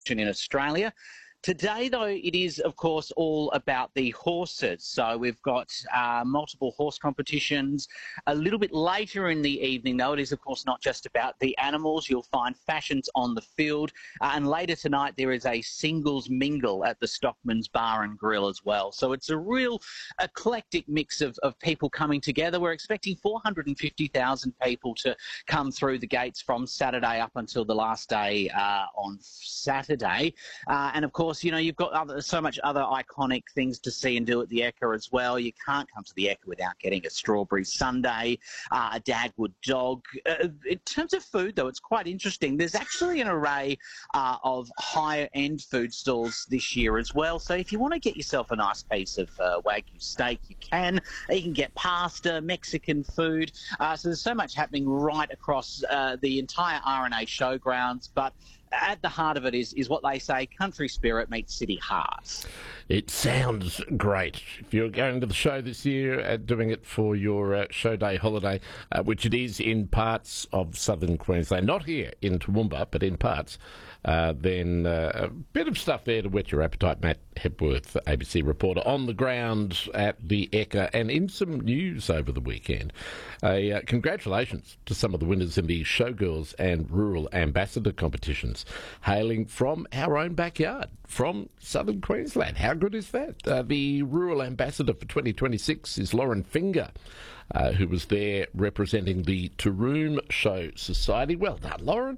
in Australia. Today, though, it is, of course, all about the horses. So we've got multiple horse competitions. A little bit later in the evening, though, it is, of course, not just about the animals. You'll find fashions on the field. And later tonight, there is a singles mingle at the Stockman's Bar and Grill as well. So it's a real eclectic mix of people coming together. We're expecting 450,000 people to come through the gates from Saturday up until the last day on Saturday. And, of course, you know, you've got so much other iconic things to see and do at the Ekka as well. You can't come to the Ekka without getting a strawberry sundae, a Dagwood dog. In terms of food, though, it's quite interesting. There's actually an array of higher-end food stalls this year as well. So if you want to get yourself a nice piece of Wagyu steak, you can. You can get pasta, Mexican food. So there's so much happening right across the entire RNA showgrounds. But at the heart of it is what they say, country spirit meets city heart. It sounds great. If you're going to the show this year, doing it for your show day holiday, which it is in parts of southern Queensland, not here in Toowoomba, but in parts, then a bit of stuff there to whet your appetite. Matt Hepworth, ABC reporter, on the ground at the Ekka, and in some news over the weekend. Congratulations to some of the winners in the Showgirls and Rural Ambassador competitions, hailing from our own backyard, from southern Queensland. How good is that? The Rural Ambassador for 2026 is Lauren Finger, who was there representing the Taroom Show Society. Well done, Lauren.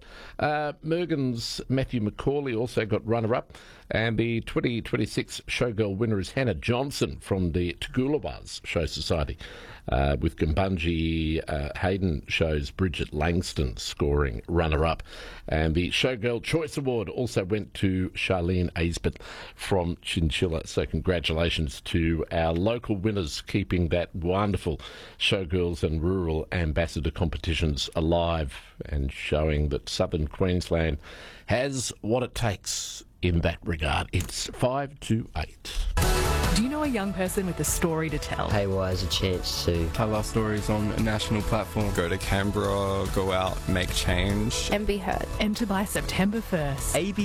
Mergen's Matthew McCauley also got runner-up, and the 2026 Showgirl winner is Hannah Johnson from the Toogoolawahs Show Society, with Gumbunji Hayden Show's Bridget Langston scoring runner-up. And the Showgirl Choice Award also went to Charlene Aisbett from Chinchilla. So congratulations to our local winners, keeping that wonderful Showgirls and Rural Ambassador competitions alive and showing that southern Queensland has what it takes in that regard. It's 5 to 8. Do you know a young person with a story to tell? Haywire is a chance to tell our stories on a national platform. Go to Canberra, go out, make change. And be heard. Enter by September 1st.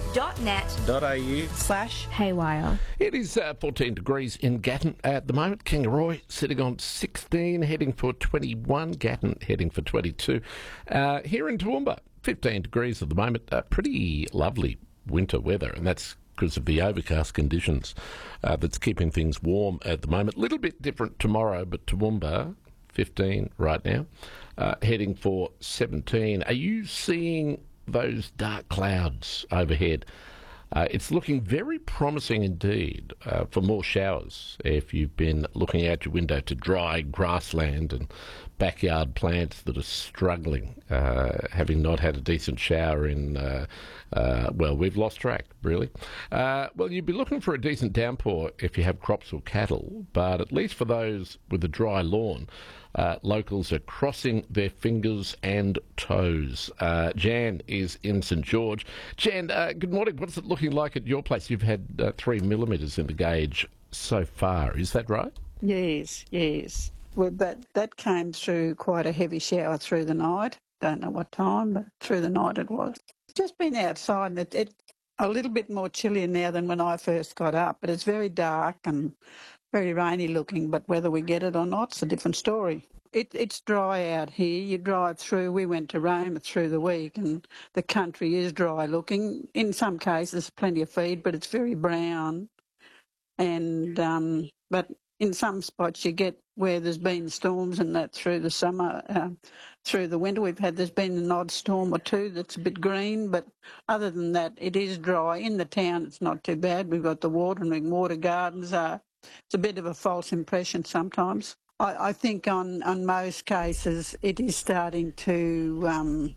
abc.net.au/haywire. It is 14 degrees in Gatton at the moment. Kangaroo sitting on 16, heading for 21. Gatton heading for 22. Here in Toowoomba, 15 degrees at the moment. Pretty lovely winter weather, and that's because of the overcast conditions that's keeping things warm at the moment. A little bit different tomorrow, but Toowoomba, 15 right now, heading for 17. Are you seeing those dark clouds overhead? It's looking very promising indeed for more showers if you've been looking out your window to dry grassland and backyard plants that are struggling, having not had a decent shower in, well, we've lost track, really. Well, you'd be looking for a decent downpour if you have crops or cattle, but at least for those with a dry lawn, locals are crossing their fingers and toes. Jan is in St George. Jan, good morning. What's it looking like at your place? You've had 3 millimetres in the gauge so far. Is that right? Yes. Well, that came through quite a heavy shower through the night. Don't know what time, but through the night it was. Just been outside, and it's a little bit more chillier now than when I first got up, but it's very dark and very rainy looking, but whether we get it or not, it's a different story. It's dry out here. You drive through. We went to Roma through the week, and the country is dry looking. In some cases, plenty of feed, but it's very brown. And but in some spots, you get where there's been storms and that through the summer, through the winter. There's been an odd storm or two that's a bit green, but other than that, it is dry. In the town, it's not too bad. We've got the watering water gardens. It's a bit of a false impression sometimes. I think on most cases it is starting to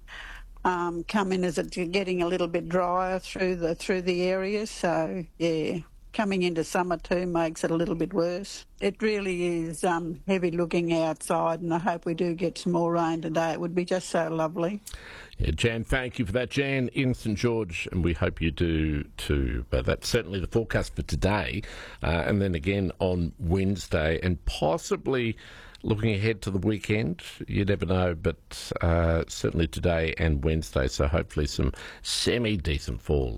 come in as it's getting a little bit drier through the area. So yeah, coming into summer too makes it a little bit worse. It really is heavy looking outside, and I hope we do get some more rain today. It would be just so lovely. Yeah, Jan, thank you for that. Jan in St George, and we hope you do too. But that's certainly the forecast for today, and then again on Wednesday, and possibly looking ahead to the weekend. You never know, but certainly today and Wednesday, so hopefully some semi-decent fall